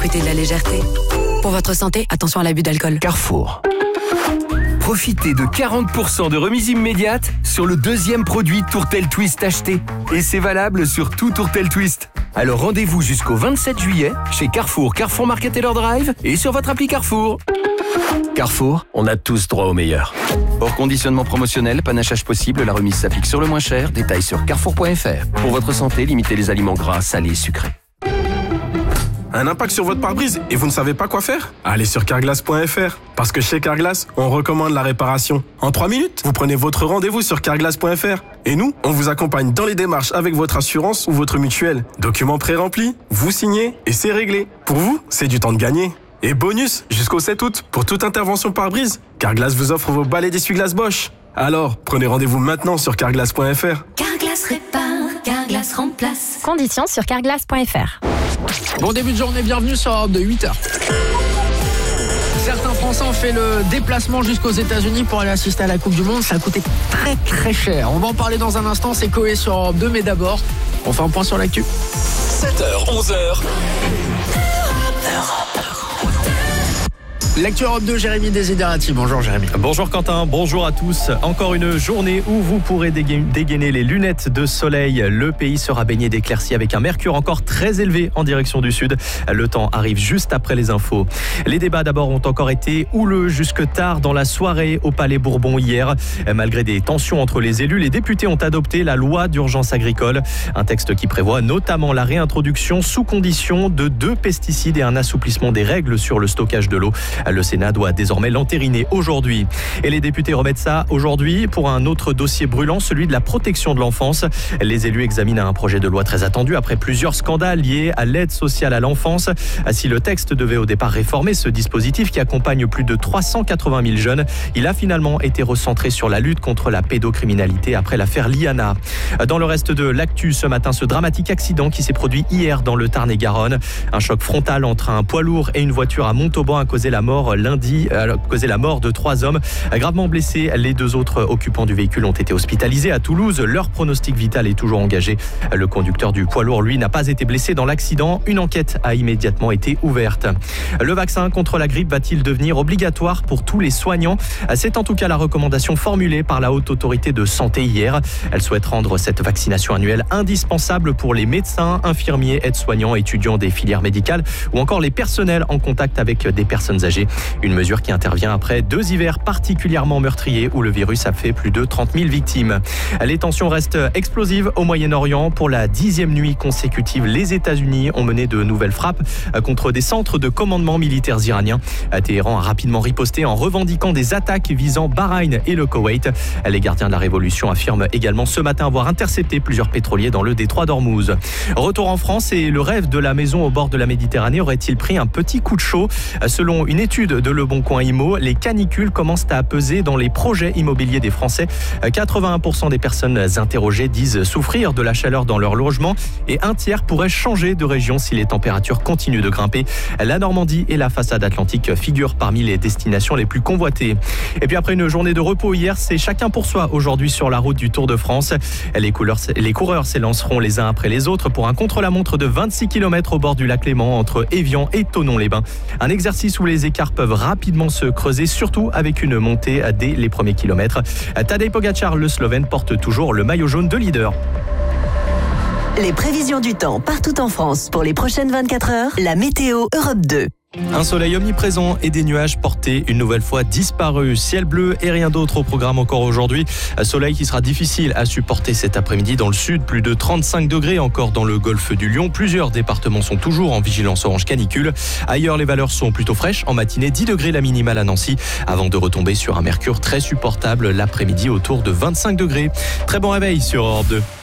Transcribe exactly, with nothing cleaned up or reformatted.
Écoutez de la légèreté. Pour votre santé, attention à l'abus d'alcool. Carrefour. Profitez de quarante pour cent de remise immédiate sur le deuxième produit Tourtel Twist acheté. Et c'est valable sur tout Tourtel Twist. Alors rendez-vous jusqu'au vingt-sept juillet chez Carrefour, Carrefour Market Taylor Drive et sur votre appli Carrefour. Carrefour, on a tous droit au meilleur. Hors conditionnement promotionnel, panachage possible, la remise s'applique sur le moins cher. Détails sur carrefour point f r. Pour votre santé, limitez les aliments gras, salés, sucrés. Un impact sur votre pare-brise et vous ne savez pas quoi faire? Allez sur carglass point f r. Parce que chez Carglass, on recommande la réparation. En trois minutes, vous prenez votre rendez-vous sur carglass point f r. Et nous, on vous accompagne dans les démarches avec votre assurance ou votre mutuelle. Documents pré-remplis, vous signez et c'est réglé. Pour vous, c'est du temps de gagner. Et bonus, jusqu'au sept août, pour toute intervention pare-brise, Carglass vous offre vos balais d'essuie-glace Bosch. Alors, prenez rendez-vous maintenant sur carglass point f r. Carglass répare, Carglass remplace. Conditions sur carglass point f r. Bon début de journée, bienvenue sur Europe de huit heures. Certains Français ont fait le déplacement jusqu'aux États-Unis pour aller assister à la Coupe du Monde. Ça a coûté très très cher. On va en parler dans un instant, c'est Coé sur Europe deux, mais d'abord, on fait un point sur l'actu. sept heures, onze heures. L'actu Europe deux, Jérémy Desiderati. Bonjour Jérémy. Bonjour Quentin, bonjour à tous. Encore une journée où vous pourrez dégainer les lunettes de soleil. Le pays sera baigné d'éclaircies avec un mercure encore très élevé en direction du sud. Le temps arrive juste après les infos. Les débats d'abord ont encore été houleux jusque tard dans la soirée au Palais Bourbon hier. Malgré des tensions entre les élus, les députés ont adopté la loi d'urgence agricole. Un texte qui prévoit notamment la réintroduction sous condition de deux pesticides et un assouplissement des règles sur le stockage de l'eau. Le Sénat doit désormais l'entériner aujourd'hui. Et les députés remettent ça aujourd'hui pour un autre dossier brûlant, celui de la protection de l'enfance. Les élus examinent un projet de loi très attendu après plusieurs scandales liés à l'aide sociale à l'enfance. Si le texte devait au départ réformer ce dispositif qui accompagne plus de trois cent quatre-vingt mille jeunes, il a finalement été recentré sur la lutte contre la pédocriminalité après l'affaire Liana. Dans le reste de l'actu ce matin, ce dramatique accident qui s'est produit hier dans le Tarn-et-Garonne. Un choc frontal entre un poids lourd et une voiture à Montauban a causé la mort lundi, a causé la mort de trois hommes. Gravement blessés, les deux autres occupants du véhicule ont été hospitalisés à Toulouse. Leur pronostic vital est toujours engagé. Le conducteur du poids lourd, lui, n'a pas été blessé dans l'accident. Une enquête a immédiatement été ouverte. Le vaccin contre la grippe va-t-il devenir obligatoire pour tous les soignants? C'est en tout cas la recommandation formulée par la Haute Autorité de Santé hier. Elle souhaite rendre cette vaccination annuelle indispensable pour les médecins, infirmiers, aides-soignants, étudiants des filières médicales ou encore les personnels en contact avec des personnes âgées. Une mesure qui intervient après deux hivers particulièrement meurtriers où le virus a fait plus de trente mille victimes. Les tensions restent explosives au Moyen-Orient. Pour la dixième nuit consécutive, les États-Unis ont mené de nouvelles frappes contre des centres de commandement militaires iraniens. Téhéran a rapidement riposté en revendiquant des attaques visant Bahreïn et le Koweït. Les gardiens de la révolution affirment également ce matin avoir intercepté plusieurs pétroliers dans le détroit d'Ormuz. Retour en France et le rêve de la maison au bord de la Méditerranée aurait-il pris un petit coup de chaud? Selon une étude de Le Bon Coin Immo, les canicules commencent à peser dans les projets immobiliers des Français. quatre-vingt-un pour cent des personnes interrogées disent souffrir de la chaleur dans leur logement et un tiers pourrait changer de région si les températures continuent de grimper. La Normandie et la façade atlantique figurent parmi les destinations les plus convoitées. Et puis après une journée de repos hier, c'est chacun pour soi aujourd'hui sur la route du Tour de France. Les, couleurs, les coureurs s'élanceront les uns après les autres pour un contre-la-montre de vingt-six kilomètres au bord du lac Léman entre Évian et Thonon-les-Bains. Un exercice où les écarts peuvent rapidement se creuser, surtout avec une montée dès les premiers kilomètres. Tadej Pogačar, le Slovène, porte toujours le maillot jaune de leader. Les prévisions du temps partout en France pour les prochaines vingt-quatre heures, la météo Europe deux. Un soleil omniprésent et des nuages portés une nouvelle fois disparus. Ciel bleu et rien d'autre au programme encore aujourd'hui. Un soleil qui sera difficile à supporter cet après-midi dans le sud. Plus de trente-cinq degrés encore dans le golfe du Lion. Plusieurs départements sont toujours en vigilance orange canicule. Ailleurs, les valeurs sont plutôt fraîches. En matinée, dix degrés la minimale à Nancy avant de retomber sur un mercure très supportable l'après-midi autour de vingt-cinq degrés. Très bon réveil sur Europe deux.